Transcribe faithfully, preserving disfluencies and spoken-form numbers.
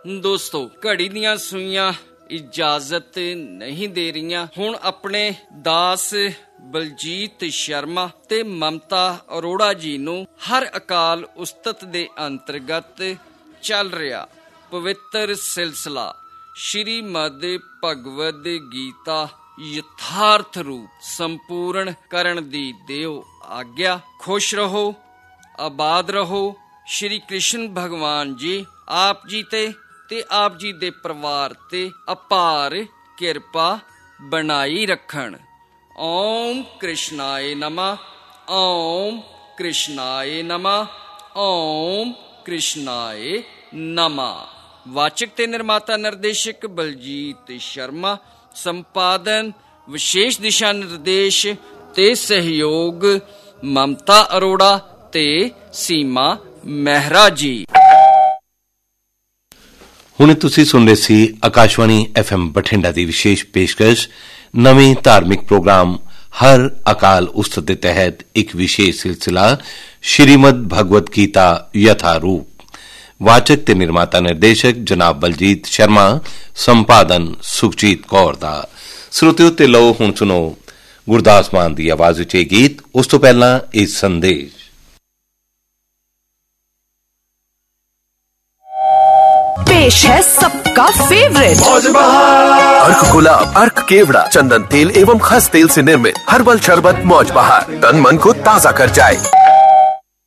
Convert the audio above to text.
ਦੋਸਤੋ, ਘੜੀ ਦੀਆਂ ਸੂਈਆਂ ਇਜਾਜ਼ਤ ਨਹੀਂ ਦੇ ਰਹੀਆਂ। ਹੁਣ ਆਪਣੇ ਦਾਸ ਬਲਜੀਤ ਸ਼ਰਮਾ ਤੇ ਮਮਤਾ ਅਰੋੜਾ ਜੀ ਨੂੰ ਹਰ ਅਕਾਲ ਉਸਤਤ ਦੇ ਅੰਤਰਗਤ ਚੱਲ ਰਿਹਾ ਪਵਿੱਤਰ ਸਿਲਸਿਲਾ ਸ਼੍ਰੀਮਦ ਭਗਵਦ ਗੀਤਾ ਯਥਾਰਥ ਰੂਪ ਸੰਪੂਰਨ ਕਰਨ ਦੀ ਦਿਓ ਆਗਿਆ। ਖੁਸ਼ ਰਹੋ, ਆਬਾਦ ਰਹੋ। ਸ਼੍ਰੀ ਕ੍ਰਿਸ਼ਨ ਭਗਵਾਨ ਜੀ ਆਪ ਜੀ ਤੇ ਤੇ ਆਪ ਜੀ ਦੇ ਪਰਿਵਾਰ ਤੇ ਅਪਾਰ ਕਿਰਪਾ ਬਣਾਈ ਰੱਖਣ। ਓਮ ਕ੍ਰਿਸ਼ਨਾਏ ਨਮः। ਓਮ ਕ੍ਰਿਸ਼ਨਾਏ ਨਮः। ਓਮ ਕ੍ਰਿਸ਼ਨਾਏ ਨਮः। ਵਾਚਕ ਤੇ ਨਿਰਮਾਤਾ ਨਿਰਦੇਸ਼ਕ ਬਲਜੀਤ ਸ਼ਰਮਾ। ਸੰਪਾਦਨ ਵਿਸ਼ੇਸ਼ ਦਿਸ਼ਾ ਨਿਰਦੇਸ਼ ਤੇ ਸਹਿਯੋਗ ਮਮਤਾ ਅਰੋੜਾ ਤੇ ਸੀਮਾ ਮਹਿਰਾ ਜੀ। ਹੁਣੇ ਤੁਸੀਂ ਸੁਣਦੇ ਸੀ ਆਕਾਸ਼ਵਾਣੀ ਐਫ ਐਮ ਬਠਿੰਡਾ ਦੀ ਵਿਸ਼ੇਸ਼ ਪੇਸ਼ਕਸ਼ ਨਵੇਂ ਧਾਰਮਿਕ ਪ੍ਰੋਗਰਾਮ ਹਰ ਅਕਾਲ ਉਸਤਤ ਦੇ ਤਹਿਤ ਇੱਕ ਵਿਸ਼ੇਸ਼ ਸਿਲਸਿਲਾ ਸ਼੍ਰੀਮਦ ਭਗਵਦ ਗੀਤਾ ਯਥਾ ਰੂਪ। ਵਾਚਕ ਤੇ ਨਿਰਮਾਤਾ ਨਿਰਦੇਸ਼ਕ ਜਨਾਬ ਬਲਜੀਤ ਸ਼ਰਮਾ। ਸੰਪਾਦਨ ਸੁਖਜੀਤ ਕੌਰ ਦਾ। ਸਰੋਤਿਓ ਤੇ ਲਓ ਹੁਣ ਸੁਣੋ ਗੁਰਦਾਸ ਮਾਨ ਦੀ ਆਵਾਜ਼ ਵਿੱਚ ਇਹ ਗੀਤ। ਉਸ ਤੋਂ ਪਹਿਲਾਂ ਇਹ ਸੰਦੇਸ਼। पेश है सबका फेवरेट अर्क गुलाब, अर्क केवड़ा, चंदन तेल एवं खस तेल से निर्मित हर्बल शरबत मौज बहार तन मन को ताजा कर जाए।